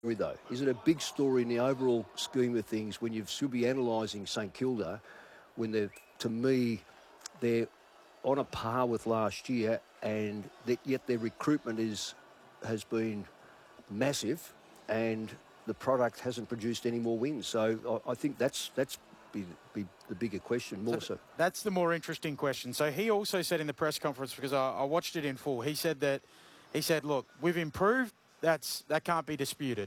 though? Is it a big story in the overall scheme of things when you should be analysing St Kilda when they're, to me, they're on a par with last year and yet their recruitment has been massive and the product hasn't produced any more wins. So I think that's be the bigger question more so. That's the more interesting question. So he also said in the press conference, because I watched it in full, he said, look, we've improved. That can't be disputed.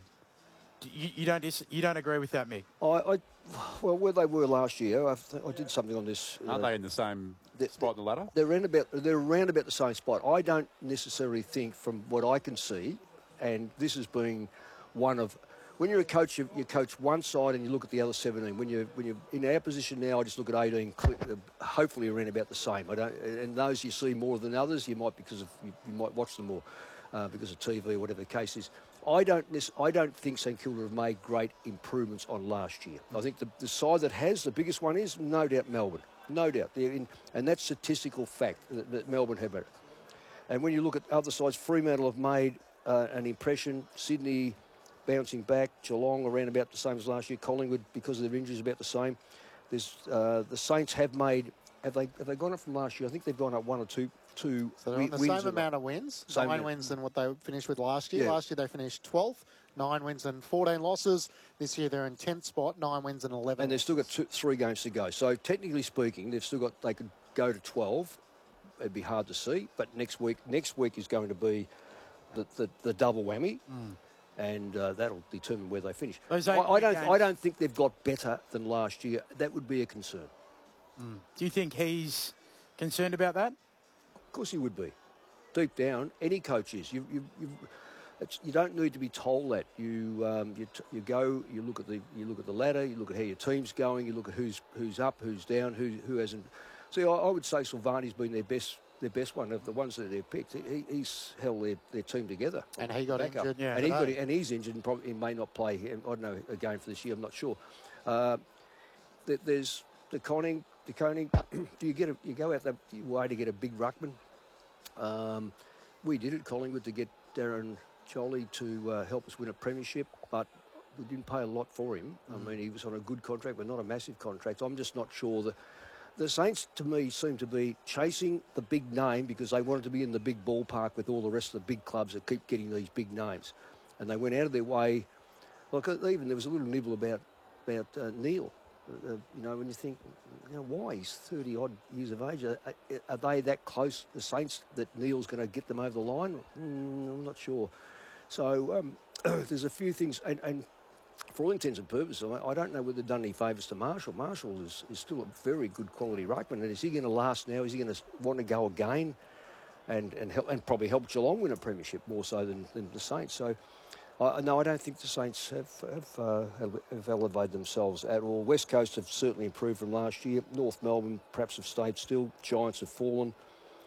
You don't agree with that, Mick? Well, where they were last year, I did something on this. Aren't they in the same spot in the ladder? They're around about the same spot. I don't necessarily think, from what I can see, and this has been one of, when you're a coach, you coach one side and you look at the other 17. When you're in our position now, I just look at 18, hopefully around about the same. And those you see more than others, you might watch them more because of TV or whatever the case is. I don't think St Kilda have made great improvements on last year. I think the side that has the biggest one is no doubt Melbourne. No doubt. And that's statistical fact that Melbourne have it. And when you look at other sides, Fremantle have made an impression. Sydney bouncing back. Geelong around about the same as last year. Collingwood, because of their injuries, about the same. There's the Saints have made. Have they gone up from last year? I think they've gone up one or two. So they're on the same amount of wins, 9 wins than what they finished with last year. Yeah. Last year they finished 12th, 9 wins and 14 losses. This year they're in 10th spot, 9 wins and 11 And they've still got 3 games to go. So technically speaking, they could go to 12. It'd be hard to see, but next week is going to be the double whammy. And that'll determine where they finish. I don't think they've got better than last year. That would be a concern. Do you think he's concerned about that? Of course he would be. Deep down, any coach is. You don't need to be told that. You go. You look at the ladder. You look at how your team's going. You look at who's up, who's down, who hasn't. See, I would say Silvani's been their best one of the ones that they've picked. He's held their team together. And he got injured. Yeah, and he's injured and probably he may not play. I don't know, a game for this year. I'm not sure. There's the Conning. Do you go out the way to get a big ruckman? We did at Collingwood to get Darren Jolly to help us win a premiership, but we didn't pay a lot for him. I mean, he was on a good contract, but not a massive contract. I'm just not sure that the Saints, to me, seem to be chasing the big name because they wanted to be in the big ballpark with all the rest of the big clubs that keep getting these big names, and they went out of their way. Like even there was a little nibble about Neil. When you think, why he's 30-odd years of age, are they that close, the Saints, that Neil's going to get them over the line? I'm not sure. So there's a few things, and for all intents and purposes, I don't know whether they've done any favours to Marshall. Marshall is still a very good quality ruckman, and is he going to last now? Is he going to want to go again and probably help Geelong win a premiership more so than the Saints? So. No, I don't think the Saints have elevated themselves at all. West Coast have certainly improved from last year. North Melbourne perhaps have stayed still. Giants have fallen.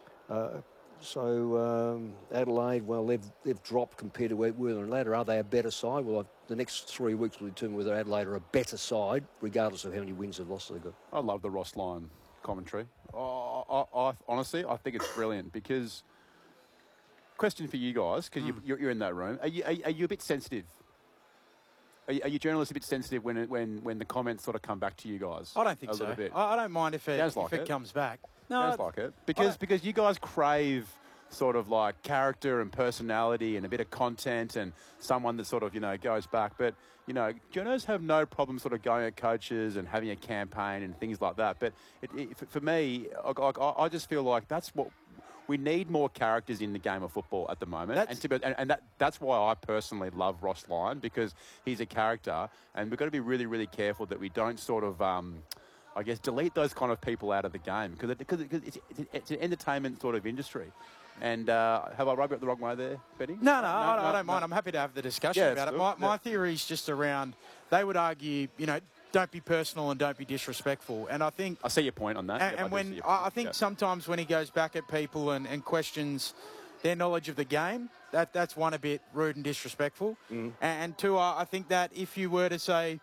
Adelaide, well, they've dropped compared to where we were in ladder. Are they a better side? Well, the next 3 weeks will determine whether Adelaide are a better side, regardless of how many wins and losses they've got. I love the Ross Lyon commentary. Honestly, I think it's brilliant because... Question for you guys, because you're in that room. Are you a bit sensitive? Are you journalists a bit sensitive when the comments sort of come back to you guys? I don't think so. I don't mind if it comes back. No, sounds like it because you guys crave sort of like character and personality and a bit of content and someone that sort of goes back. But journalists have no problem sort of going at coaches and having a campaign and things like that. But for me, I just feel like that's what. We need more characters in the game of football at the moment. That's why I personally love Ross Lyon, because he's a character, and we've got to be really, really careful that we don't sort of, delete those kind of people out of the game, because it's an entertainment sort of industry. And have I rubbed it the wrong way there, Betty? No, I don't mind. I'm happy to have the discussion about it. My theory is just around, they would argue, don't be personal and don't be disrespectful. And I think... I see your point on that. I think sometimes when he goes back at people and questions their knowledge of the game, that's one, a bit rude and disrespectful. And two, I think that if you were to say,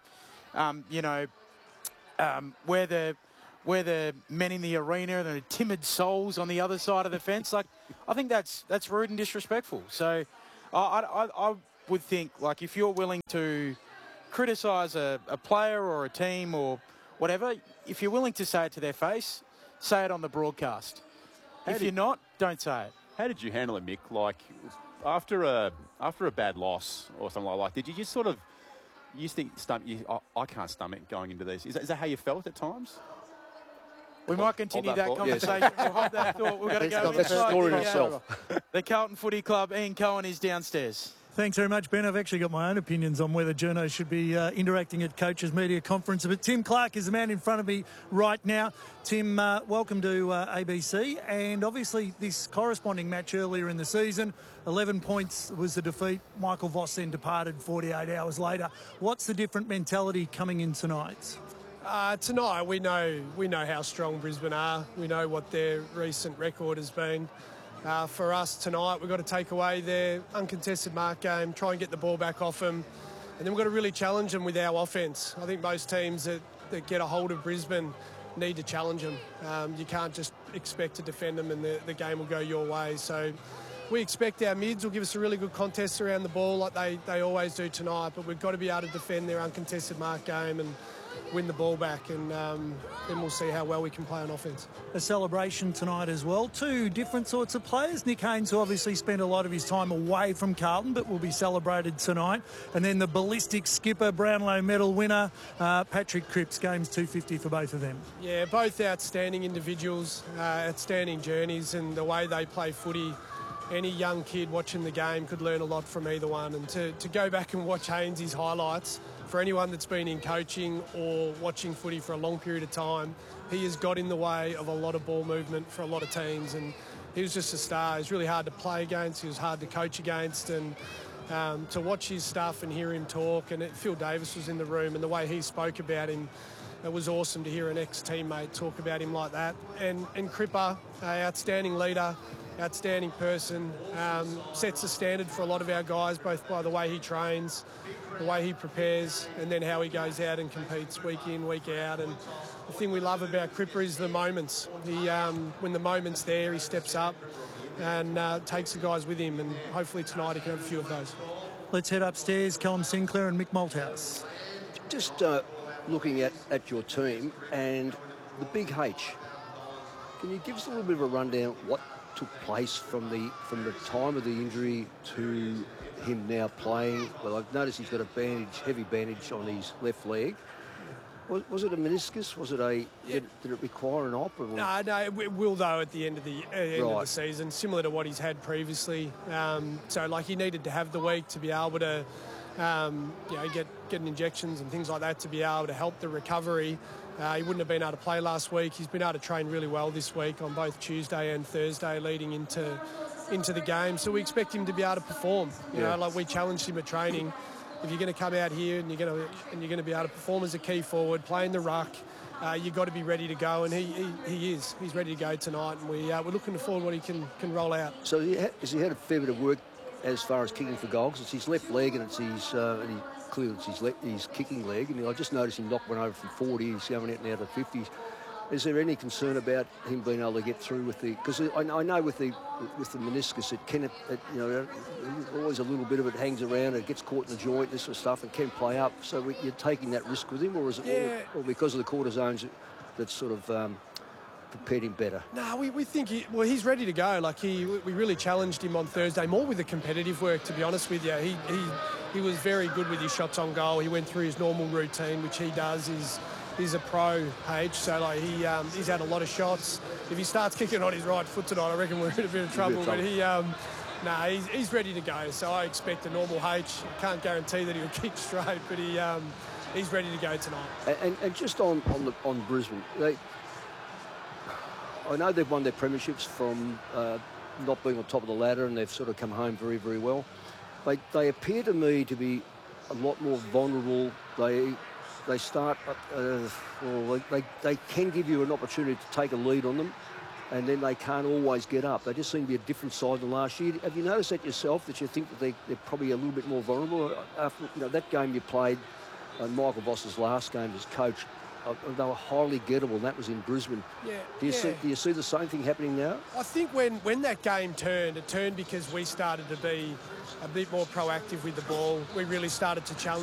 we're the men in the arena, the timid souls on the other side of the fence, like, I think that's rude and disrespectful. So would think, like, if you're willing to criticise a player or a team or whatever, if you're willing to say it to their face, say it on the broadcast. If you're not, don't say it. How did you handle it, Mick? Like, after a bad loss or something like that, did you just sort of, you think, I can't stomach going into this? Is that how you felt at times? We might continue that conversation. Yes. We'll hold that thought. We're going to go inside. The Carlton Footy Club, Ian Cohen is downstairs. Thanks very much, Ben. I've actually got my own opinions on whether Journo should be interacting at Coaches Media Conference. But Tim Clark is the man in front of me right now. Tim, welcome to ABC. And obviously this corresponding match earlier in the season, 11 points was the defeat. Michael Voss then departed 48 hours later. What's the different mentality coming in tonight? Tonight we know how strong Brisbane are. We know what their recent record has been. For us tonight, we've got to take away their uncontested mark game, try and get the ball back off them, and then we've got to really challenge them with our offence. I think most teams that get a hold of Brisbane need to challenge them. You can't just expect to defend them and the game will go your way. So we expect our mids will give us a really good contest around the ball like they always do tonight, but we've got to be able to defend their uncontested mark game and win the ball back, and then we'll see how well we can play on offence. A celebration tonight as well. Two different sorts of players. Nick Haynes, who obviously spent a lot of his time away from Carlton, but will be celebrated tonight. And then the ballistic skipper, Brownlow medal winner, Patrick Cripps. Games 250 for both of them. Yeah, both outstanding individuals, outstanding journeys, and the way they play footy. Any young kid watching the game could learn a lot from either one. And to go back and watch Haynes' highlights, for anyone that's been in coaching or watching footy for a long period of time, he has got in the way of a lot of ball movement for a lot of teams, and he was just a star. He was really hard to play against, he was hard to coach against, and to watch his stuff and hear him talk, and Phil Davis was in the room, and the way he spoke about him, it was awesome to hear an ex-teammate talk about him like that. And Cripper, outstanding leader, outstanding person, sets the standard for a lot of our guys, both by the way he trains, the way he prepares, and then how he goes out and competes week in, week out. And the thing we love about Cripper is the moments. When the moment's there, he steps up and takes the guys with him, and hopefully tonight he can have a few of those. Let's head upstairs. Callum Sinclair and Mick Malthouse. Just looking at your team and the big H, can you give us a little bit of a rundown what took place from the time of the injury to him now playing? Well, I've noticed he's got a heavy bandage on his left leg. Was it a meniscus? Was it did it require an op? Or? No, it will though at the end of the season, similar to what he's had previously. So like he needed to have the week to be able to, get injections and things like that to be able to help the recovery. He wouldn't have been able to play last week. He's been able to train really well this week on both Tuesday and Thursday leading into the game. So we expect him to be able to perform. You know, like we challenged him at training. If you're going to come out here and you're going to be able to perform as a key forward, playing the ruck, you've got to be ready to go, and he is. He's ready to go tonight, and we're looking forward to what he can roll out. So has he had a fair bit of work as far as kicking for goals? It's his left leg, and it's clearly it's his kicking leg. And I just noticed him knock one over from 40. He's going out now to 50s. Is there any concern about him being able to get through with the? Because I know with the meniscus, it can, always a little bit of it hangs around. It gets caught in the joint, this sort of stuff, and can play up. So you're taking that risk with him, or is it all because of the cortisones that's sort of prepared him better? No, we think he's ready to go. Like we really challenged him on Thursday, more with the competitive work. To be honest with you, he was very good with his shots on goal. He went through his normal routine, which he does. He's a pro, H, so like he's had a lot of shots. If he starts kicking on his right foot tonight, I reckon we're in a bit of trouble. But he's ready to go. So I expect a normal H. Can't guarantee that he'll kick straight, but he's ready to go tonight. And just on Brisbane, I know they've won their premierships from not being on top of the ladder, and they've sort of come home very, very well. They appear to me to be a lot more vulnerable. They start, they can give you an opportunity to take a lead on them, and then they can't always get up. They just seem to be a different side than last year. Have you noticed that yourself, that you think that they're probably a little bit more vulnerable? After that game you played, Michael Voss's last game as coach, They were highly gettable, and that was in Brisbane. Yeah, Do you see the same thing happening now? I think when that game turned, it turned because we started to be a bit more proactive with the ball. We really started to challenge